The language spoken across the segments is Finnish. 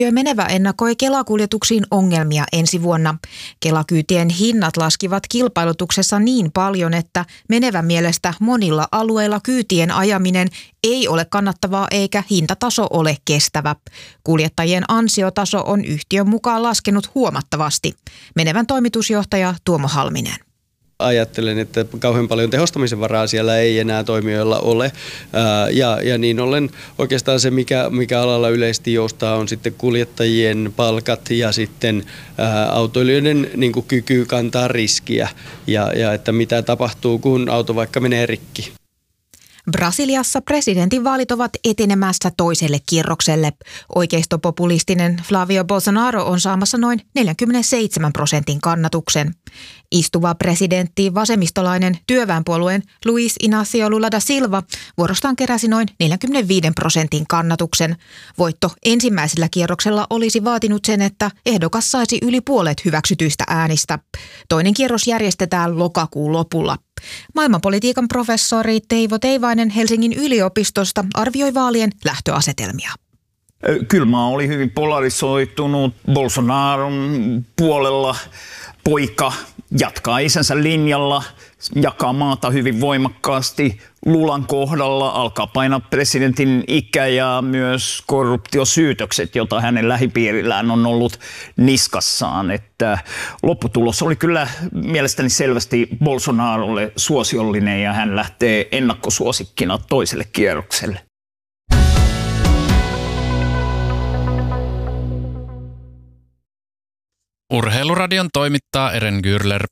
Menevä ennakoi Kela-kuljetuksiin ongelmia ensi vuonna. Kela-kyytien hinnat laskivat kilpailutuksessa niin paljon, että Menevän mielestä monilla alueilla kyytien ajaminen ei ole kannattavaa eikä hintataso ole kestävä. Kuljettajien ansiotaso on yhtiön mukaan laskenut huomattavasti. Menevän toimitusjohtaja Tuomo Halminen. Ajattelen, että kauhean paljon tehostamisen varaa siellä ei enää toimijoilla ole. Ja niin ollen oikeastaan se, mikä alalla yleisesti joustaa, on sitten kuljettajien palkat ja sitten autoilijoiden niin kuin kyky kantaa riskiä ja että mitä tapahtuu, kun auto vaikka menee rikki. Brasiliassa presidentinvaalit ovat etenemässä toiselle kierrokselle. Oikeistopopulistinen Flavio Bolsonaro on saamassa noin 47% kannatuksen. Istuva presidentti, vasemmistolainen työväenpuolueen Luis Inácio Lula da Silva vuorostaan keräsi noin 45% kannatuksen. Voitto ensimmäisellä kierroksella olisi vaatinut sen, että ehdokas saisi yli puolet hyväksytyistä äänistä. Toinen kierros järjestetään lokakuun lopulla. Maailmanpolitiikan professori Teivo Teivainen Helsingin yliopistosta arvioi vaalien lähtöasetelmia. Kyllä maa oli hyvin polarisoitunut. Bolsonaron puolella poika jatkaa isänsä linjalla, jakaa maata hyvin voimakkaasti. Lulan kohdalla alkaa painaa presidentin ikä ja myös korruptiosyytökset, jota hänen lähipiirillään on ollut niskassaan. Että lopputulos oli kyllä mielestäni selvästi Bolsonarolle suosiollinen ja hän lähtee ennakkosuosikkina toiselle kierrokselle. Urheiluradion toimittaa Eren Gürler.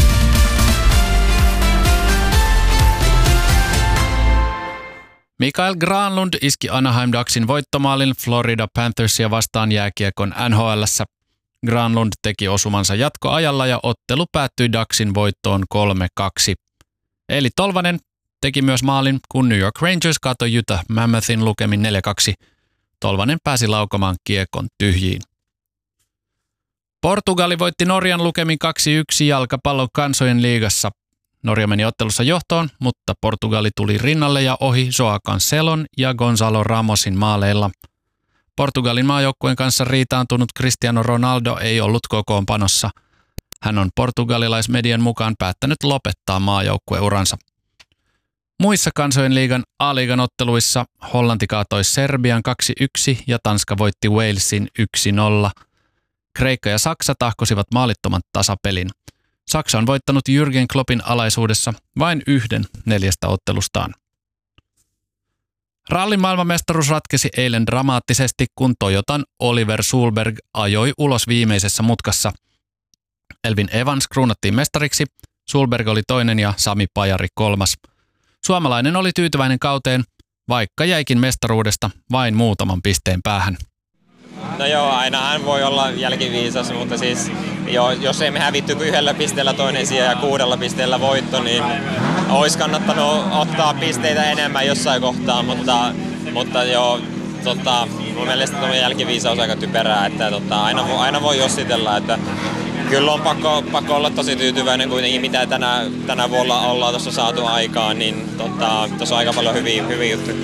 Mikael Granlund iski Anaheim Ducksin voittomaalin Florida Panthersia vastaan jääkiekon NHL:ssä. Granlund teki osumansa jatkoajalla ja ottelu päättyi Ducksin voittoon 3-2. Eeli Tolvanen teki myös maalin, kun New York Rangers kaatoi Utah Mammothin lukemin 4-2. Tolvanen pääsi laukomaan kiekon tyhjiin. Portugali voitti Norjan lukemin 2-1 jalkapallon kansojen liigassa. Norja meni ottelussa johtoon, mutta Portugali tuli rinnalle ja ohi Joao Cancelon ja Gonzalo Ramosin maaleilla. Portugalin maajoukkueen kanssa riitaantunut Cristiano Ronaldo ei ollut kokoonpanossa. Hän on portugalilaismedian mukaan päättänyt lopettaa maajoukkueuransa. Muissa kansojen liigan A-liigan otteluissa Hollanti kaatoi Serbian 2-1 ja Tanska voitti Walesin 1-0. Kreikka ja Saksa tahkosivat maalittoman tasapelin. Saksa on voittanut Jürgen Kloppin alaisuudessa vain 1 4 ottelustaan. Rallin maailmanmestaruus ratkesi eilen dramaattisesti, kun Toyotan Oliver Solberg ajoi ulos viimeisessä mutkassa. Elvin Evans kruunattiin mestariksi, Solberg oli toinen ja Sami Pajari kolmas. Suomalainen oli tyytyväinen kauteen, vaikka jäikin mestaruudesta vain muutaman pisteen päähän. No joo, ainahan voi olla jälkiviisas, mutta siis jos emme hävitty 1 pisteellä toinen sija ja 6 pisteellä voitto, niin olisi kannattanut ottaa pisteitä enemmän jossain kohtaa, mutta joo, mun mielestä tuo jälkiviisaus on aika typerää, että aina voi jossitella, että kyllä on pakko olla tosi tyytyväinen kuitenkin, mitä tänä vuonna ollaan tuossa saatu aikaan, niin tuossa on aika paljon hyviä juttuja.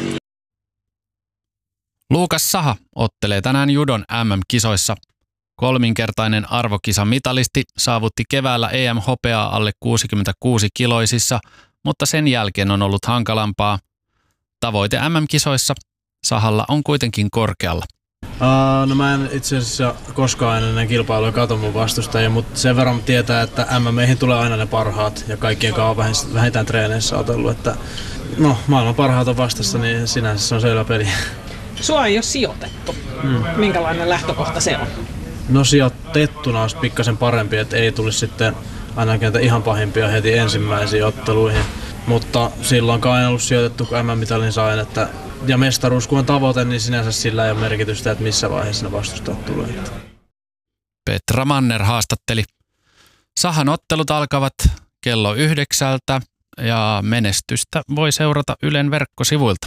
Luukas Saha ottelee tänään judon MM-kisoissa. 3-kertainen arvokisamitalisti saavutti keväällä EM-hopeaa alle 66-kiloisissa, mutta sen jälkeen on ollut hankalampaa. Tavoite MM-kisoissa Sahalla on kuitenkin korkealla. No mä en itse asiassa koskaan ennen kilpailuja katso mun vastustajia, mutta sen verran tietää, että MM:ihin tulee aina ne parhaat ja kaikkien kanssa on vähintään treeneissä otellut, että maailman parhaat on vastassa, niin sinänsä se on selvä peli. Sua ei ole sijoitettu. Minkälainen lähtökohta se on? No sijoitettuna olisi pikkasen parempi, että ei tulisi sitten ainakin näitä ihan pahimpia heti ensimmäisiin otteluihin. Mutta silloinkaan en ollut sijoitettu, kun MM-mitalin sain. Ja mestaruus kun on tavoite, niin sinänsä sillä ei ole merkitystä, että missä vaiheessa ne vastustajat tulee. Petra Manner haastatteli. Sahan ottelut alkavat kello 9 ja menestystä voi seurata Ylen verkkosivuilta.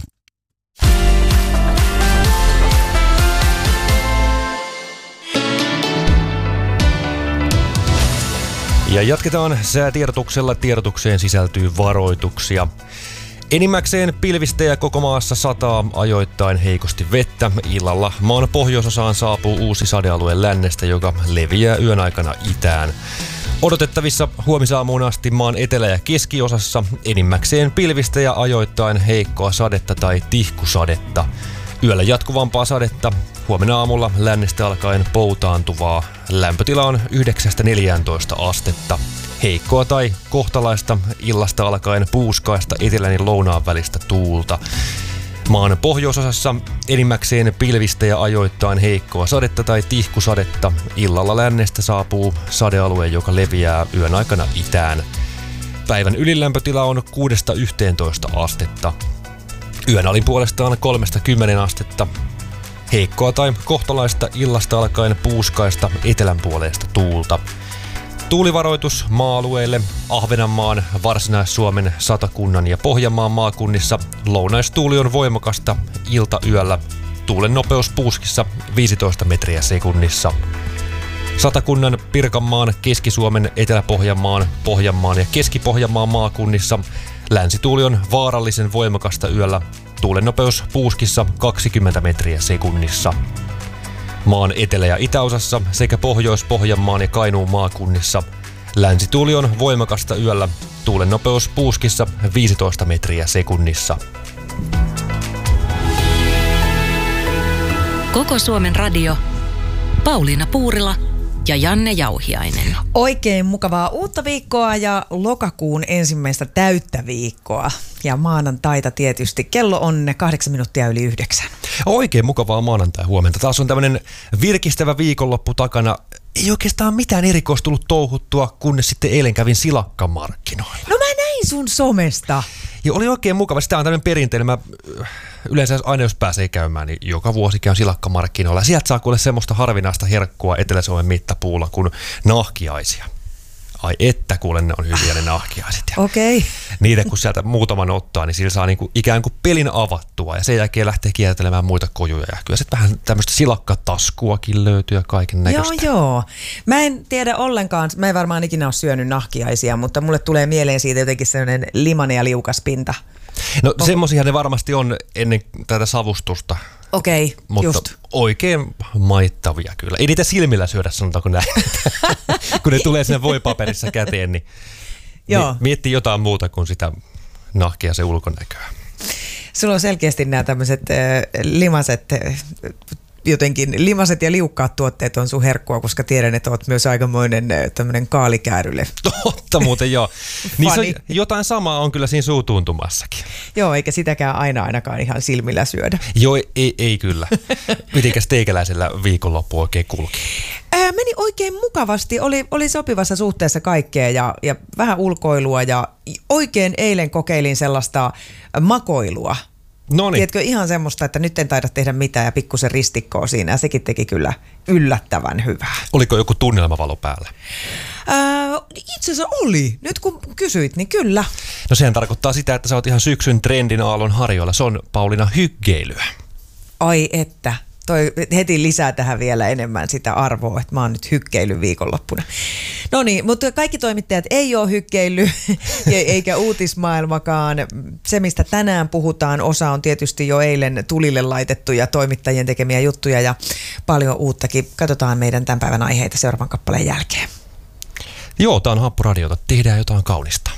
Ja jatketaan säätiedotuksella. Tiedotukseen sisältyy varoituksia. Enimmäkseen pilvistä ja koko maassa sataa, ajoittain heikosti vettä. Illalla maan pohjoisosaan saapuu uusi sadealue lännestä, joka leviää yön aikana itään. Odotettavissa huomisaamuun asti maan etelä- ja keskiosassa enimmäkseen pilvistä ja ajoittain heikkoa sadetta tai tihkusadetta. Yöllä jatkuvampaa sadetta, huomenna aamulla lännestä alkaen poutaantuvaa. Lämpötila on 9-14 astetta. Heikkoa tai kohtalaista, illasta alkaen puuskaista etelän ja lounaan välistä tuulta. Maan pohjoisosassa enimmäkseen pilvistä ja ajoittain heikkoa sadetta tai tihkusadetta. Illalla lännestä saapuu sadealue, joka leviää yön aikana itään. Päivän ylilämpötila on 6-11 astetta. Yön alin puolestaan 3-10 astetta. Heikkoa tai kohtalaista, illasta alkaen puuskaista etelänpuoleista tuulta. Tuulivaroitus maa-alueille Ahvenanmaan, Varsinais-Suomen, Satakunnan ja Pohjanmaan maakunnissa. Lounaistuuli on voimakasta iltayöllä. Tuulen nopeus puuskissa 15 metriä sekunnissa. Satakunnan, Pirkanmaan, Keski-Suomen, Etelä-Pohjanmaan, Pohjanmaan ja Keski-Pohjanmaan maakunnissa. Länsituuli on vaarallisen voimakasta yöllä. Tuulen nopeus puuskissa 20 metriä sekunnissa. Maan etelä- ja itäosassa sekä Pohjois-Pohjanmaan ja Kainuun maakunnissa. Länsituuli on voimakasta yöllä. Tuulen nopeus puuskissa 15 metriä sekunnissa. Koko Suomen radio. Pauliina Puurila ja Janne Jauhiainen. Oikein mukavaa uutta viikkoa ja lokakuun ensimmäistä täyttä viikkoa. Ja maanantaita tietysti. Kello on 8 minuuttia yli 9. Oikein mukavaa maanantai huomenta. Taas on tämmöinen virkistävä viikonloppu takana. Ei oikeastaan mitään erikoista tullut touhuttua, kunnes sitten eilen kävin silakkamarkkinoilla. No mä näin sun somesta. Ja oli oikein mukava. Sitä on tämmöinen perinteinen. Mä yleensä aina jos pääsee käymään, niin joka vuosi käyn silakkamarkkinoilla. Sieltä saa kuule semmoista harvinaista herkkua Etelä-Suomen mittapuulla kuin nahkiaisia. Ai että kuule, ne on hyviä ne nahkiaiset. Okei. Okay. Niitä kun sieltä muutaman ottaa, niin sillä saa niinku ikään kuin pelin avattua. Ja sen jälkeen lähtee kiertelemään muita kojuja. Ja kyllä sitten vähän tämmöistä silakkataskuakin löytyy ja kaiken näköistä. Joo. Mä en tiedä ollenkaan, mä en varmaan ikinä ole syönyt nahkiaisia, mutta mulle tulee mieleen siitä jotenkin sellainen limanen ja liukas pinta. No semmoisiahan ne varmasti on ennen tätä savustusta. Okei, mutta just. Oikein maittavia kyllä. Ei niitä silmillä syödä, sanotaanko näin. Kun ne tulee sinne voipaperissa käteen, niin miettii jotain muuta kuin sitä nahkia se ulkonäköä. Sulla on selkeästi nämä tämmöiset limaset, jotenkin limaset ja liukkaat tuotteet on sun herkkua, koska tiedän, että oot myös aikamoinen tämmöinen kaalikäärylle. Totta muuten joo. Niin jotain samaa on kyllä siinä suutuntumassakin. Joo, eikä sitäkään ainakaan ihan silmillä syödä. Joo, ei kyllä. Mitenkäs teikäläisellä viikonloppu oikein kulki? Meni oikein mukavasti, oli sopivassa suhteessa kaikkea ja vähän ulkoilua ja oikein eilen kokeilin sellaista makoilua. Noniin. Tiedätkö, ihan semmoista, että nyt en taida tehdä mitään ja pikkusen ristikkoa siinä ja sekin teki kyllä yllättävän hyvää. Oliko joku tunnelmavalo päällä? Itse asiassa oli. Nyt kun kysyit, niin kyllä. No sehän tarkoittaa sitä, että sä oot ihan syksyn trendin aallon harjoilla. Se on Pauliina hyggeilyä. Ai että. Toi heti lisää tähän vielä enemmän sitä arvoa, että mä oon nyt hykkeily viikonloppuna. No niin, mutta kaikki toimittajat ei ole hykkeily, eikä uutismaailmakaan. Se, mistä tänään puhutaan, osa on tietysti jo eilen tulille laitettuja toimittajien tekemiä juttuja ja paljon uuttakin. Katsotaan meidän tämän päivän aiheita seuraavan kappaleen jälkeen. Joo, tää on Happuradiota. Tehdään jotain kaunista.